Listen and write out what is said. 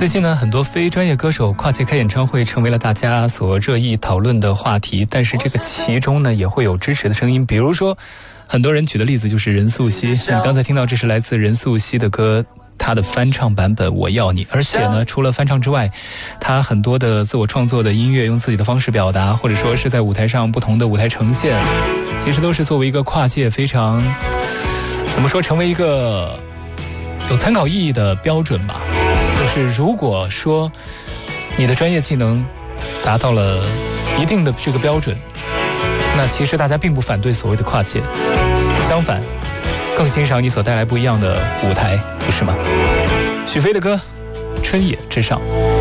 最近呢，很多非专业歌手跨界开演唱会成为了大家所热议讨论的话题，但是这个其中呢也会有支持的声音，比如说很多人举的例子就是任素汐。你刚才听到这是来自任素汐的歌，她的翻唱版本《我要你》，而且呢除了翻唱之外，她很多的自我创作的音乐用自己的方式表达，或者说是在舞台上不同的舞台呈现，其实都是作为一个跨界非常怎么说，成为一个有参考意义的标准吧。就是如果说你的专业技能达到了一定的这个标准，那其实大家并不反对所谓的跨界，相反更欣赏你所带来不一样的舞台，不是吗？许飞的歌《春野之上》。